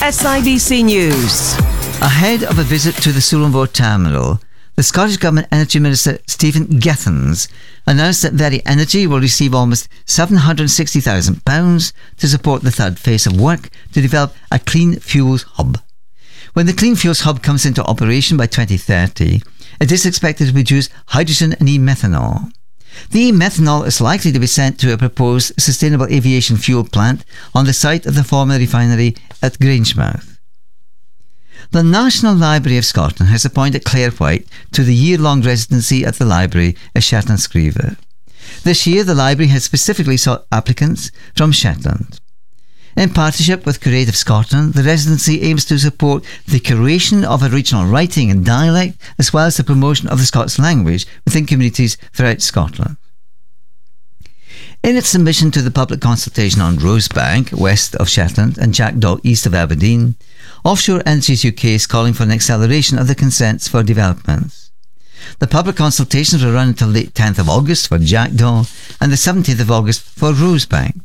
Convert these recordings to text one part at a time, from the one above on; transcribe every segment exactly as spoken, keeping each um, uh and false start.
S I B C News. Ahead of a visit to the Sullingvoe terminal, the Scottish Government Energy Minister Stephen Gethens announced that Veri Energy will receive almost seven hundred sixty thousand pounds to support the third phase of work to develop a clean fuels hub. When the Clean Fuels Hub comes into operation by twenty thirty, it is expected to produce hydrogen and e-methanol. The e-methanol is likely to be sent to a proposed sustainable aviation fuel plant on the site of the former refinery at Grangemouth. The National Library of Scotland has appointed Claire White to the year-long residency at the library at Shetland-Screever. This year, the library has specifically sought applicants from Shetland. In partnership with Creative Scotland, the residency aims to support the curation of original writing and dialect, as well as the promotion of the Scots language within communities throughout Scotland. In its submission to the public consultation on Rosebank, west of Shetland, and Jackdaw, east of Aberdeen, Offshore Energies U K is calling for an acceleration of the consents for developments. The public consultations will run until the tenth of August for Jackdaw and the seventeenth of August for Rosebank.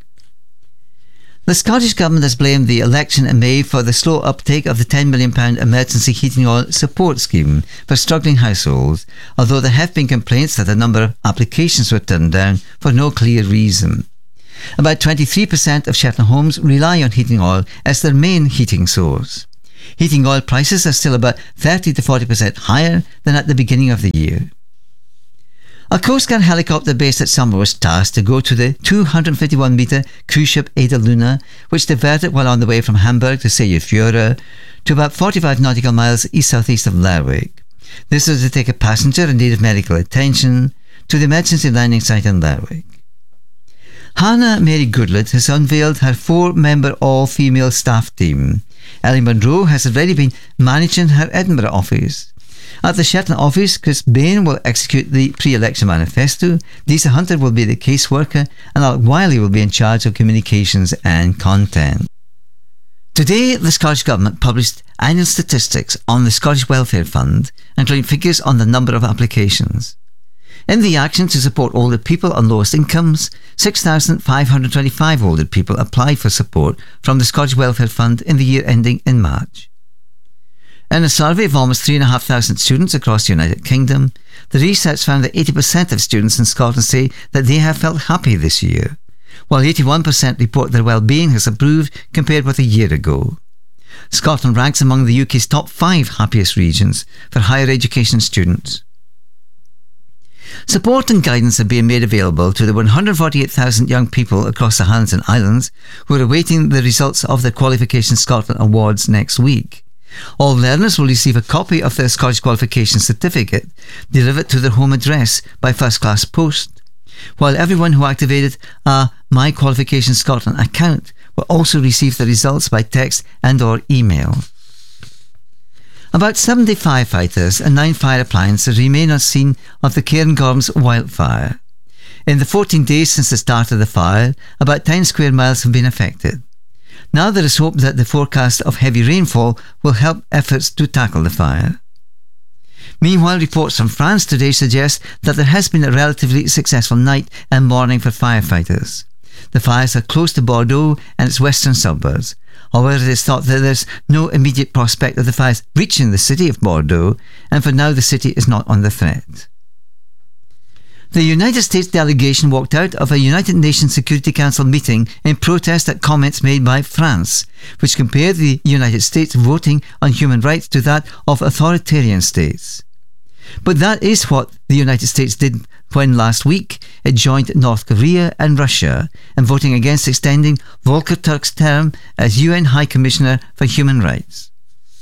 The Scottish Government has blamed the election in May for the slow uptake of the ten million pounds emergency heating oil support scheme for struggling households, although there have been complaints that a number of applications were turned down for no clear reason. About twenty-three percent of Shetland homes rely on heating oil as their main heating source. Heating oil prices are still about thirty to forty percent higher than at the beginning of the year. A Coast Guard helicopter based at Summer was tasked to go to the two hundred fifty-one metre cruise ship Ada Luna, which diverted while on the way from Hamburg to Seyðisfjörður to about forty-five nautical miles east-southeast of Lerwick. This was to take a passenger in need of medical attention to the emergency landing site in Lerwick. Hannah Mary Goodlett has unveiled her four-member all-female staff team. Ellie Munro has already been managing her Edinburgh office. At the Shetland office, Chris Bain will execute the pre-election manifesto, Lisa Hunter will be the caseworker, and Alec Wiley will be in charge of communications and content. Today, the Scottish Government published annual statistics on the Scottish Welfare Fund, including figures on the number of applications. In the action to support older people on lowest incomes, six thousand five hundred twenty-five older people applied for support from the Scottish Welfare Fund in the year ending in March. In a survey of almost three thousand five hundred students across the United Kingdom, the research found that eighty percent of students in Scotland say that they have felt happy this year, while eighty-one percent report their well-being has improved compared with a year ago. Scotland ranks among the U K's top five happiest regions for higher education students. Support and guidance are being made available to the one hundred forty-eight thousand young people across the Highlands and Islands who are awaiting the results of their Qualification Scotland Awards next week. All learners will receive a copy of their Scottish Qualification Certificate delivered to their home address by first-class post, while everyone who activated a My Qualification Scotland account will also receive the results by text and or email. About seventy firefighters and nine fire appliances remain on scene of the Cairngorms wildfire. In the fourteen days since the start of the fire, about ten square miles have been affected. Now there is hope that the forecast of heavy rainfall will help efforts to tackle the fire. Meanwhile, reports from France today suggest that there has been a relatively successful night and morning for firefighters. The fires are close to Bordeaux and its western suburbs. However, it is thought that there is no immediate prospect of the fires reaching the city of Bordeaux, and for now the city is not under threat. The United States delegation walked out of a United Nations Security Council meeting in protest at comments made by France, which compared the United States voting on human rights to that of authoritarian states. But that is what the United States did when last week it joined North Korea and Russia in voting against extending Volker Turk's term as U N High Commissioner for Human Rights.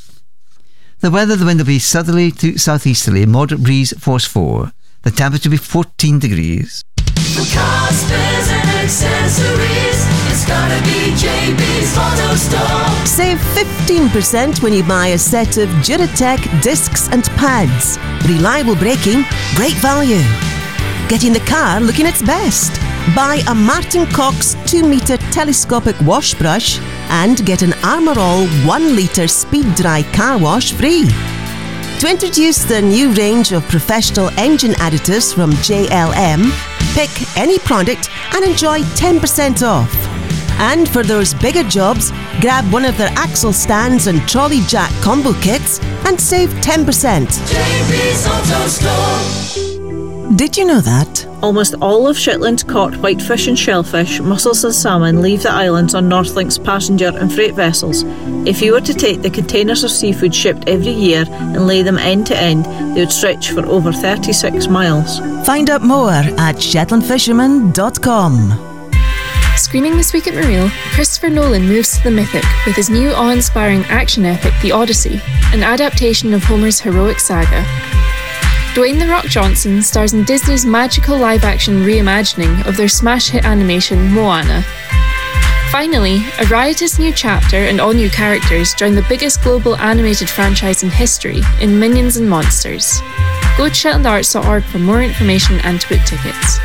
The weather, the wind will be southerly to southeasterly, moderate breeze force four. The temperature will be fourteen degrees. For car spares and accessories, it's gotta be J B's Auto Store. Save fifteen percent when you buy a set of Duratec discs and pads. Reliable braking, great value. Getting the car looking its best. Buy a Martin Cox two metre telescopic wash brush and get an Armour All one litre speed dry car wash free. To introduce the new range of professional engine additives from J L M, pick any product and enjoy ten percent off. And for those bigger jobs, grab one of their axle stands and trolley jack combo kits and save ten percent. J B's Auto Store. Did you know that? Almost all of Shetland's caught whitefish and shellfish, mussels and salmon leave the islands on Northlink's passenger and freight vessels. If you were to take the containers of seafood shipped every year and lay them end to end, they would stretch for over thirty-six miles. Find out more at shetland fisherman dot com. Screening this week at Mareel, Christopher Nolan moves to the mythic with his new awe-inspiring action epic The Odyssey, an adaptation of Homer's heroic saga. Dwayne "The Rock" Johnson stars in Disney's magical live-action reimagining of their smash hit animation Moana. Finally, a riotous new chapter and all new characters join the biggest global animated franchise in history in Minions and Monsters. Go to shetland arts dot org for more information and to book tickets.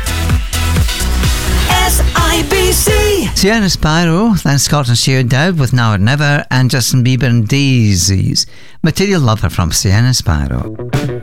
S I B C. Sienna Sparrow, then Scotland's Sheer Dowd with Now or Never, and Justin Bieber and Daisies. Material Lover from Sienna Sparrow.